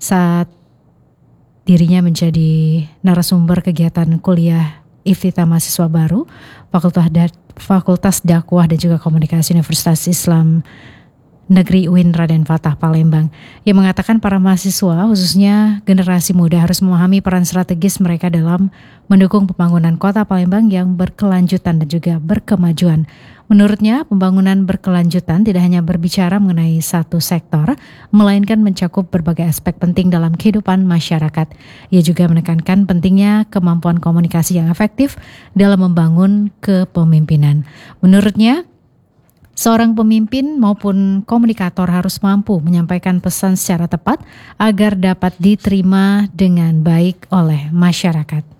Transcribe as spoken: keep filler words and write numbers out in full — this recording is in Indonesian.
saat dirinya menjadi narasumber kegiatan kuliah Iftitah Mahasiswa Baru Fakultas Da- Fakultas Dakwah dan juga Komunikasi Universitas Islam Negeri U I N Raden Fatah Palembang, yang mengatakan para mahasiswa khususnya generasi muda harus memahami peran strategis mereka dalam mendukung pembangunan kota Palembang yang berkelanjutan dan juga berkemajuan. Menurutnya, pembangunan berkelanjutan tidak hanya berbicara mengenai satu sektor, melainkan mencakup berbagai aspek penting dalam kehidupan masyarakat. Ia juga menekankan pentingnya kemampuan komunikasi yang efektif dalam membangun kepemimpinan. Menurutnya, seorang pemimpin maupun komunikator harus mampu menyampaikan pesan secara tepat agar dapat diterima dengan baik oleh masyarakat.